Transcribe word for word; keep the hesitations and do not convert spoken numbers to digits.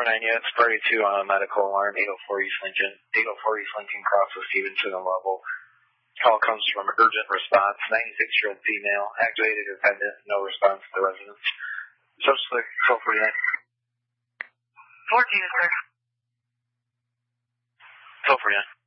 four nine units, party two on a medical alarm, eight oh four East Lincoln, eight oh four East Lincoln, cross with Stevenson and Level. Call comes from urgent response, ninety-six-year-old female, activated or pendant, no response to the residence. Subsequent twelve forty-nine. fourteen, sir. twelve forty-nine.